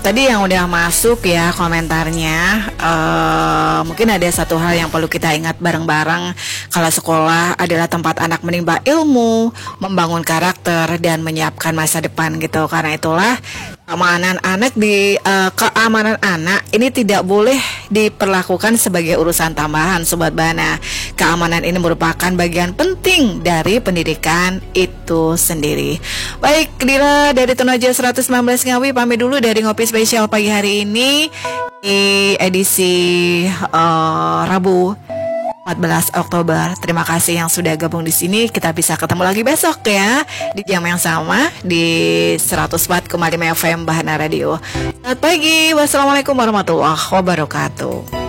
tadi yang udah masuk ya komentarnya, mungkin ada satu hal yang perlu kita ingat bareng-bareng. Kalau sekolah adalah tempat anak menimba ilmu, membangun karakter, dan menyiapkan masa depan gitu. Karena itulah keamanan anak ini tidak boleh diperlakukan sebagai urusan tambahan, Sobat Bana. Keamanan ini merupakan bagian penting dari pendidikan itu sendiri. Baik, Dila dari Tonaja 119 Ngawi pamit dulu dari Ngopi Spesial pagi hari ini di edisi Rabu 14 Oktober. Terima kasih yang sudah gabung di sini. Kita bisa ketemu lagi besok ya di jam yang sama di 104,5 FM Bahana Radio. Selamat pagi. Wassalamualaikum warahmatullahi wabarakatuh.